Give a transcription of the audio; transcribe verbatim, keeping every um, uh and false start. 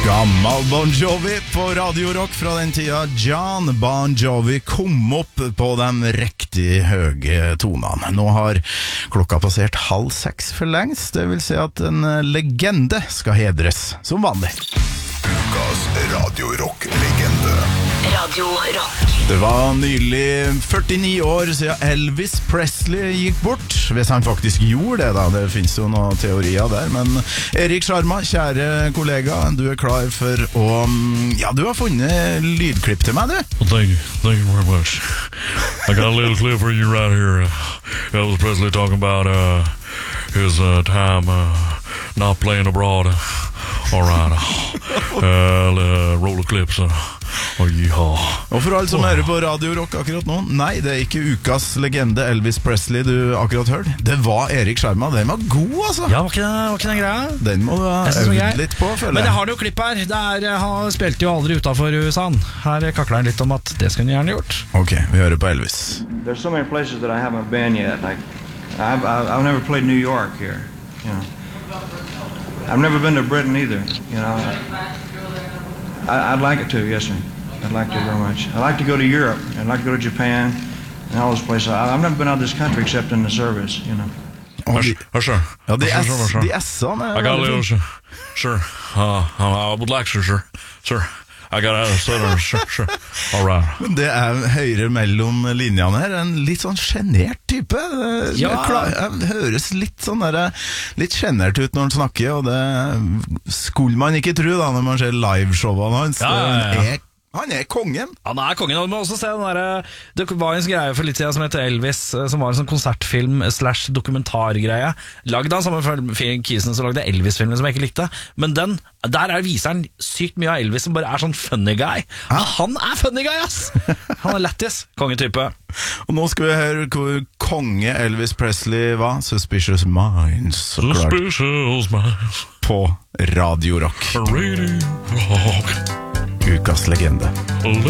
Gammal Bon Jovi på Radio Rock fra den tida John Bon Jovi kom opp på de riktig høye tonene. Nå har klokka passert halv seks for lengst, det vil si at en legende skal hedres som vanlig. Ukas Radio Rock-legende. Radio Rock. Det var nylig førtini år siden Elvis Presley gikk bort. Hvis han faktisk gjorde det da, det finnes jo noen teorier der. Men Erik Sharma, kjære kollega, du er klar for å... Ja, du har funnet lydklipp til meg, du. Well, thank you, thank you very much. I got a little clip for you right here. Elvis Presley talking about uh, his uh, time uh, not playing abroad. All right. Uh, uh, roller clips. Uh, oh, yeah. Og for alle som hører på Radio Rock akkurat nå, nei, det er ikke ukas legende Elvis Presley du akkurat hørte. Det var Erik Sharma. Den var god, altså. Ja, var ikke det, var ikke det greia? Den må du ha øvd litt på, føler jeg. Men jeg har det jo klipp her. Det er, han spilte jo aldri utenfor U S A. Her kakler han litt om at det skulle han gjerne gjort. Ok, vi hører på Elvis. There's so many places that I haven't been yet. Like, I've, I've, I've never played New York here, you know. I've never been to Britain either, you know. I, I'd like it to, yes sir. I'd like to very much. I'd like to go to Europe. I'd like to go to Japan and all those places. I, I've never been out of this country except in the service, you know. Og de, Uh, sure. ja, de, Sure, S, sure, sure. de S-ene er I got a veldig little, fint. sure. Sure. Uh, I would like to, sure. Sure. I got a southern, sure, sure. All right. Men det er høyre mellom linjene her. En litt sånn genert type. Det- Ja. det klar- det høres litt sånn der, litt genert ut når han snakker, og det skulle man ikke tro da, når man ser liveshowene hans. Ja, ja, ja. Han er, han er kongen. Han er kongen, og du må også se den der. Det var en greie for litt siden som heter Elvis, som var en sånn konsertfilm slash dokumentargreie. Lagd av samme kisen som lagde Elvis-filmen som jeg ikke likte. Men den, der er, viser han sykt mye av Elvis som bare er sånn funny guy. Men han er funny guy, ass! Han er lættis, kongetype. Og nå skal vi høre hvor konge Elvis Presley var. Suspicious Minds, så klart, Suspicious minds. på Radio Rock. Radio Rock. Ukas legende. Legend.